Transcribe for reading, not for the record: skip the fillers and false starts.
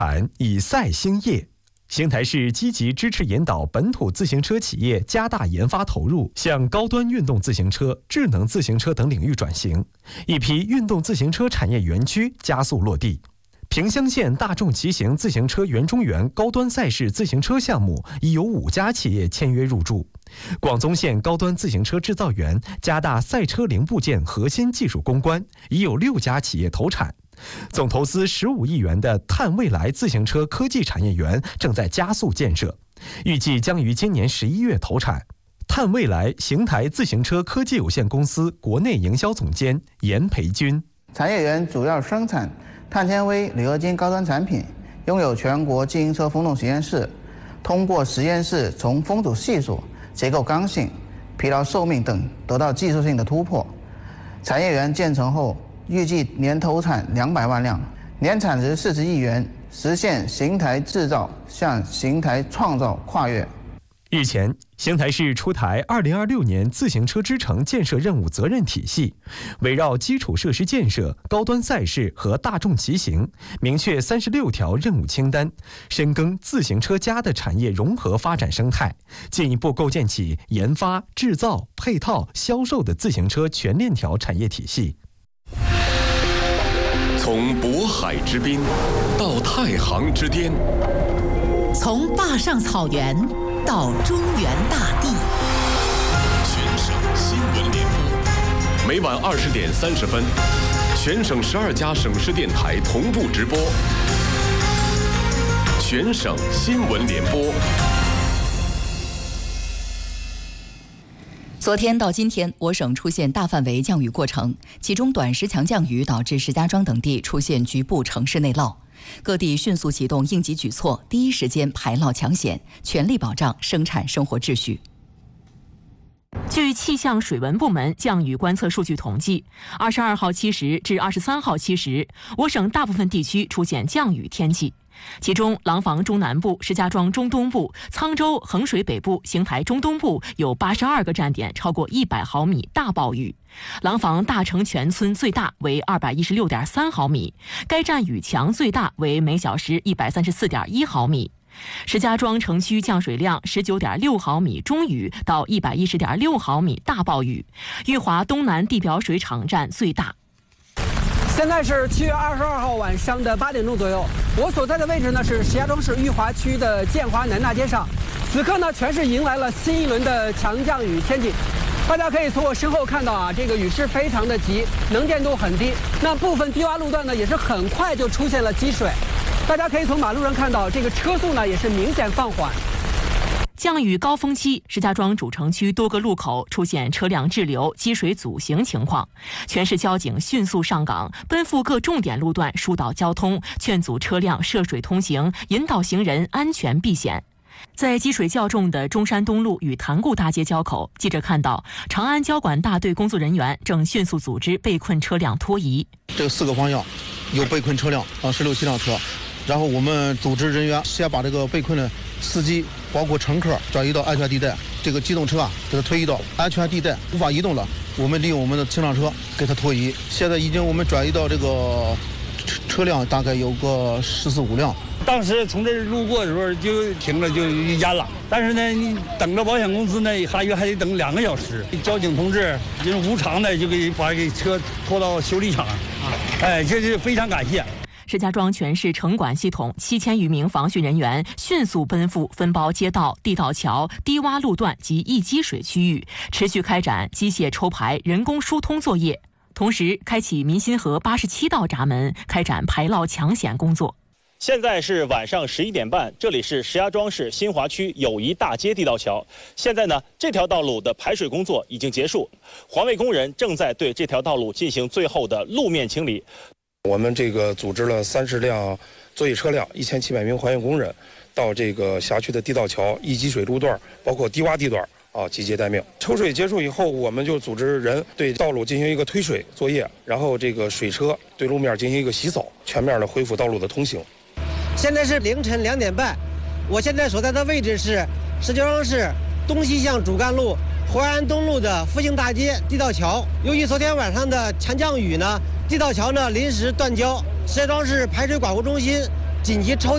以赛兴业。邢台市积极支持引导本土自行车企业加大研发投入，向高端运动自行车、智能自行车等领域转型。一批运动自行车产业园区加速落地。萍乡县大众骑行自行车园中园高端赛事自行车项目已有5家企业签约入驻。广宗县高端自行车制造园加大赛车零部件核心技术攻关，已有6家企业投产。总投资15亿元的碳未来自行车科技产业园正在加速建设，预计将于今年11月投产。碳未来邢台自行车科技有限公司国内营销总监严培军： 产业园主要生产碳纤维、铝合金高端产品，拥有全国自行车风洞实验室，通过实验室从风阻系数、结构刚性、疲劳寿命等得到技术性的突破。产业园建成后，预计年投产200万辆，年产值40亿元，实现邢台制造向邢台创造跨越。 日前，邢台市出台2026年自行车之城建设任务责任体系，围绕基础设施建设、高端赛事和大众骑行，明确36条任务清单，深耕自行车家的产业融合发展生态，进一步构建起研发、制造、配套、销售的自行车全链条产业体系。 从渤海之滨到太行之巅， 从坝上草原到中原大地， 全省新闻联播，每晚20点30分，全省12家省市电台同步直播。全省新闻联播。 昨天到今天，我省出现大范围降雨过程，其中短时强降雨导致石家庄等地出现局部城市内涝。各地迅速启动应急举措，第一时间排涝抢险，全力保障生产生活秩序。 据气象水文部门降雨观测数据统计，22号7时至23号7时，我省大部分地区出现降雨天气。其中，廊坊中南部、石家庄中东部、沧州、衡水北部、邢台中东部有82个站点超过100毫米大暴雨。廊坊大城全村最大为216.3毫米，该站雨强最大为每小时134.1毫米。石家庄城区降水量19.6毫米中雨到110.6毫米大暴雨，裕华东南地表水厂站最大。 现在是7月22号晚上的8点钟左右，我所在的位置呢是石家庄市裕华区的建华南大街上，此刻呢全市迎来了新一轮的强降雨天气。大家可以从我身后看到啊，这个雨势非常的急，能见度很低，那部分低洼路段呢也是很快就出现了积水。大家可以从马路上看到，这个车速呢也是明显放缓。 降雨高峰期，石家庄主城区多个路口出现车辆滞留、积水阻行情况，全市交警迅速上岗，奔赴各重点路段疏导交通，劝阻车辆涉水通行，引导行人安全避险。在积水较重的中山东路与潭固大街交口，记者看到长安交管大队工作人员正迅速组织被困车辆脱移。 这4个方向有被困车辆16、17辆车，然后我们组织人员先把这个被困的司机包括乘客转移到安全地带，这个机动车给它推移到安全地带，无法移动了，我们利用我们的清障车给它脱移。现在已经我们转移到这个车辆大概有个14、15辆。 当时从这儿路过的时候就停了，就淹了。但是呢，你等着保险公司呢，还得等2个小时。交警同志就是无偿的就把车拖到修理厂，哎，这是非常感谢。 石家庄全市城管系统7000余名防汛人员迅速奔赴分包街道、地道桥、低洼路段及易积水区域，持续开展机械抽排、人工疏通作业，同时开启民心河87道闸门，开展排涝抢险工作。 现在是晚上11点半，这里是石家庄市新华区友谊大街地道桥。现在呢，这条道路的排水工作已经结束，环卫工人正在对这条道路进行最后的路面清理。 我们这个组织了30辆作业车辆，1700名环卫工人到这个辖区的地道桥、易积水路段，包括低洼地段集结待命。抽水结束以后，我们就组织人对道路进行一个推水作业，然后这个水车对路面进行一个洗扫，全面的恢复道路的通行。 现在是凌晨2点半，我现在所在的位置是石家庄市东西向主干路淮安东路的复兴大街地道桥。由于昨天晚上的强降雨呢，地道桥呢临时断交，石家庄市排水管护中心紧急抽